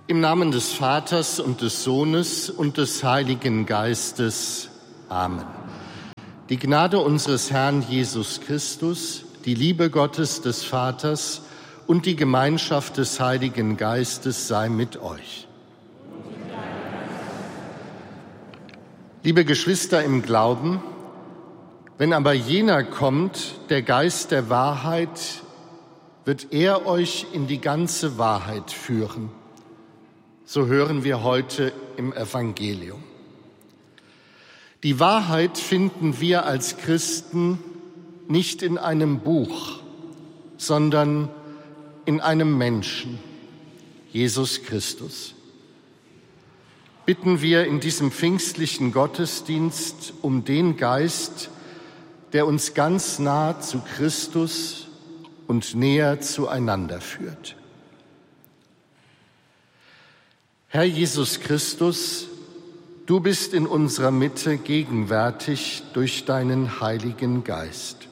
Im Namen des Vaters und des Sohnes und des Heiligen Geistes. Amen. Die Gnade unseres Herrn Jesus Christus, die Liebe Gottes des Vaters und die Gemeinschaft des Heiligen Geistes sei mit euch. Liebe Geschwister im Glauben, wenn aber jener kommt, der Geist der Wahrheit, wird er euch in die ganze Wahrheit führen. So hören wir heute im Evangelium. Die Wahrheit finden wir als Christen nicht in einem Buch, sondern in einem Menschen, Jesus Christus. Bitten wir in diesem pfingstlichen Gottesdienst um den Geist, der uns ganz nah zu Christus und näher zueinander führt. Herr Jesus Christus, du bist in unserer Mitte gegenwärtig durch deinen Heiligen Geist.